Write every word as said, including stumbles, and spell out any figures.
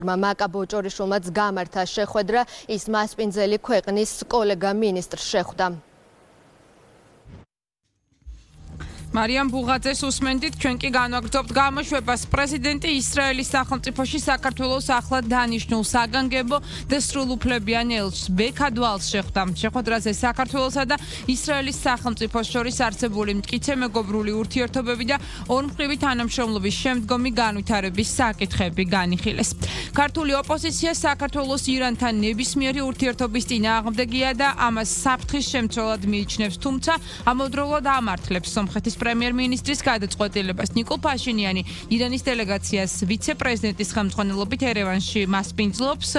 მაკა ბოჭორიშვილმაც გამართა შეხვედრა, ის მასპინძელი ქვეყნის კოლეგა მინისტრს შეხვდა. მარიამ ბუღაძეს უსმენდით, ჩვენ კი განვაგრძობთ გამოშვებას. პრეზიდენტი ისრაელის სახელმწიფოში საქართველოს ახლად დანიშნულ საგანგებო და სრულუფლებიან ელჩს ბექად ვალს შეხვდა. შეხვედრაზე საქართველოსა და ისრაელის სახელმწიფოს შორის არსებული მტკიცე მეგობრული ურთიერთობები და ორმხრივი თანამშრომლობის შემდგომი განვითარების საკითხები განიხილეს. ქართული ოპოზიცია საქართველოს ირანთან ნებისმიერი ურთიერთობის წინააღმდეგია და ამას საფრთხის შემცველად მიიჩნევს, თუმცა ამავდროულად ამართლებს სომხეთის პრემიერ-მინისტრის გადაწყვეტილებას. ნიკოლ ფაშინიანი ირანის დელეგაციას ვიცე-პრეზიდენტის ხელმძღვანელობით ერევანში მასპინძლობს.